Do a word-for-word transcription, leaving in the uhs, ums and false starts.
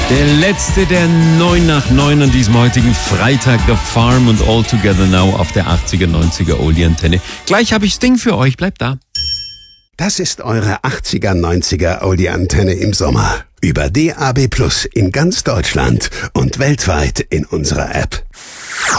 Der letzte der neun nach neun an diesem heutigen Freitag, The Farm und All Together Now auf der achtziger, neunziger Oldie-Antenne. Gleich habe ich Sting für euch, bleibt da. Das ist eure achtziger, neunziger Oldie-Antenne im Sommer. Über D A B Plus in ganz Deutschland und weltweit in unserer App.